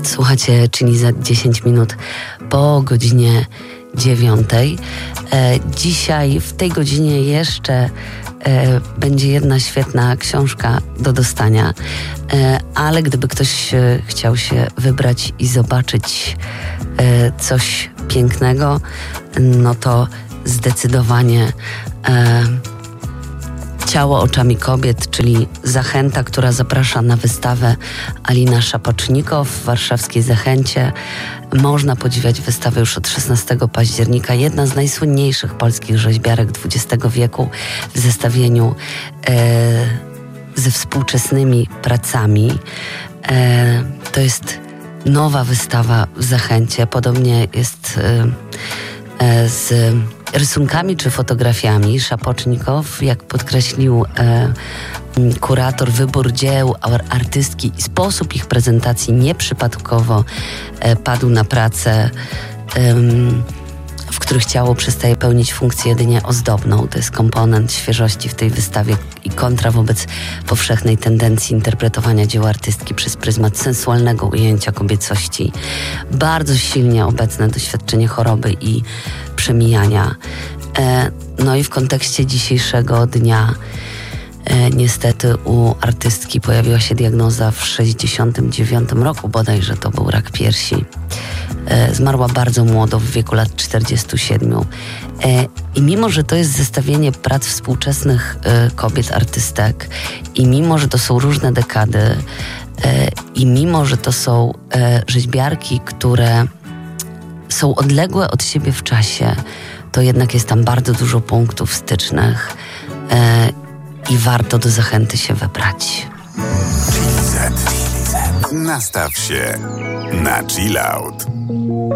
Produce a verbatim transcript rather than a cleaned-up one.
Słuchacie, czyli za dziesięć minut po godzinie dziewiątej. E, dzisiaj w tej godzinie jeszcze e, będzie jedna świetna książka do dostania, e, ale gdyby ktoś e, chciał się wybrać i zobaczyć e, coś pięknego, no to zdecydowanie e, Ciało oczami kobiet, czyli Zachęta, która zaprasza na wystawę Alina Szapocznikow w warszawskiej Zachęcie. Można podziwiać wystawę już od szesnastego października. Jedna z najsłynniejszych polskich rzeźbiarek dwudziestego wieku w zestawieniu e, ze współczesnymi pracami. E, to jest nowa wystawa w Zachęcie. Podobnie jest e, e, z rysunkami czy fotografiami. Szapocznikow, jak podkreślił e, kurator, wybór dzieł artystki i sposób ich prezentacji nieprzypadkowo e, padł na pracę, e, w których ciało przestaje pełnić funkcję jedynie ozdobną. To jest komponent świeżości w tej wystawie i kontra wobec powszechnej tendencji interpretowania dzieł artystki przez pryzmat sensualnego ujęcia kobiecości. Bardzo silnie obecne doświadczenie choroby i przemijania. E, no i w kontekście dzisiejszego dnia e, niestety u artystki pojawiła się diagnoza w sześćdziesiątym dziewiątym roku, bodajże to był rak piersi. E, zmarła bardzo młodo, w wieku lat czterdziestu siedmiu. E, I mimo, że to jest zestawienie prac współczesnych e, kobiet artystek i mimo, że to są różne dekady e, i mimo, że to są e, rzeźbiarki, które są odległe od siebie w czasie, to jednak jest tam bardzo dużo punktów stycznych e, i warto do Zachęty się wybrać. Chill Z. Nastaw się na chill out.